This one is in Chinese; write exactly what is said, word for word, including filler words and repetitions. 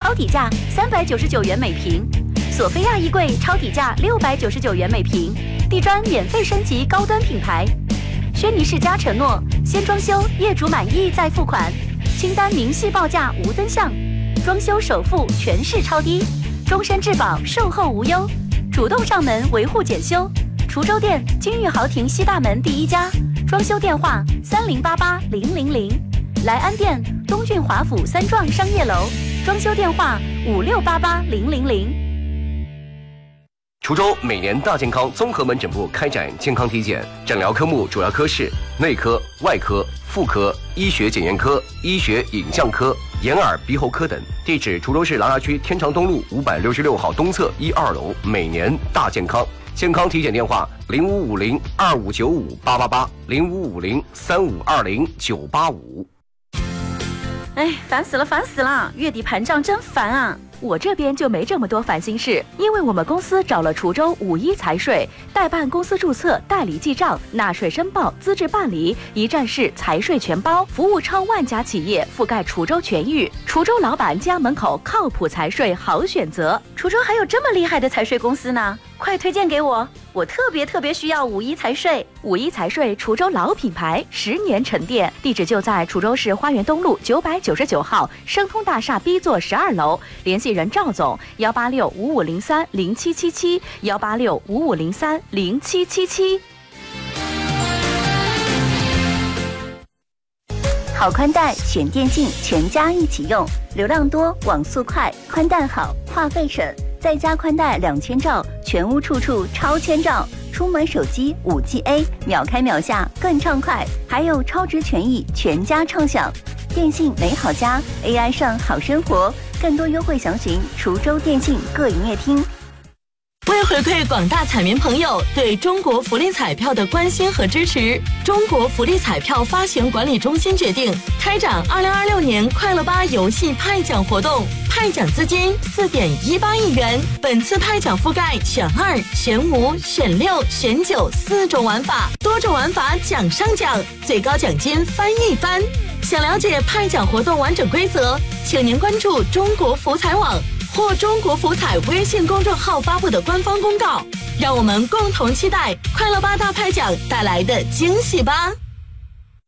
超底价三百九十九元每平，索菲亚衣柜超底价六百九十九元每平，地砖免费升级高端品牌。轩尼诗家承诺，先装修，业主满意再付款，清单明细报价无增项，装修首付全市超低，终身质保，售后无忧，主动上门维护检修。滁州店金玉豪庭西大门第一家，装修电话三零八八零零零。莱安店东郡华府三幢商业楼，装修电话五六八八零零零。 滁州每年大健康综合门诊部开展健康体检，诊疗科目主要科室内科、外科、妇科、医学检验科、医学影像科、眼耳鼻喉科等。地址：滁州市琅琊区天长东路五百六十六号东侧一二楼。每年大健康。健康体检电话：零五五零二五九五八八八，零五五零三五二零九八五。 哎，烦死了，烦死了！月底盘账真烦啊！我这边就没这么多烦心事，因为我们公司找了滁州五一财税，代办公司注册、代理记账、纳税申报、资质办理，一站式财税全包，服务超万家企业，覆盖滁州全域。滁州老板家门口靠谱财税好选择。滁州还有这么厉害的财税公司呢，快推荐给我！我特别特别需要五一财税。五一财税滁州老品牌，十年沉淀，地址就在滁州市花园东路九百九十九号生通大厦 B 座十二楼，联系人赵总：幺八六五五零三零七七七，幺八六五五零三零七七七。好宽带选电信，全家一起用，流量多，网速快，宽带好，话费省。再加宽带两千兆，全屋处处超千兆，出门手机 五 G A， 秒开秒下更畅快，还有超值权益，全家畅享。电信美好家 ，A I 上好生活，更多优惠详询滁州电信各营业厅。 为回馈广大彩民朋友对中国福利彩票的关心和支持，中国福利彩票发行管理中心决定开展二零二六年快乐吧游戏派奖活动，派奖资金四点一八亿元。本次派奖覆盖选二、选五、选六、选九四种玩法，多种玩法奖上奖，最高奖金翻一番。想了解派奖活动完整规则，请您关注中国福彩网或中国福彩微信公众号发布的官方公告，让我们共同期待快乐吧大派奖带来的惊喜吧。